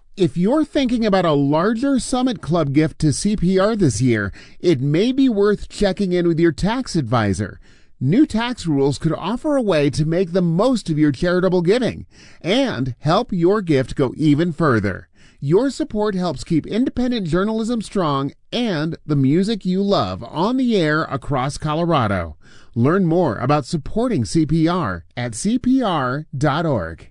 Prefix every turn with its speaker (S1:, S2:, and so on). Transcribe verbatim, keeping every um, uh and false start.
S1: If you're thinking about a larger Summit Club gift to C P R this year, it may be worth checking in with your tax advisor. New tax rules could offer a way to make the most of your charitable giving and help your gift go even further. Your support helps keep independent journalism strong and the music you love on the air across Colorado. Learn more about supporting C P R at C P R dot org.